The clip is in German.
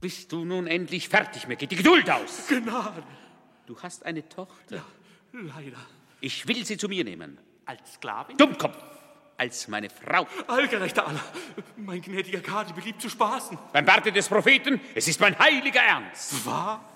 Bist du nun endlich fertig? Mir geht die Geduld aus. Gnade. Du hast eine Tochter. Ja, leider. Ich will sie zu mir nehmen. Als Sklavin? Dummkopf. Als meine Frau. Allgerechter Allah, mein gnädiger Kadi beliebt zu spaßen. Beim Barte des Propheten, es ist mein heiliger Ernst. Wahr?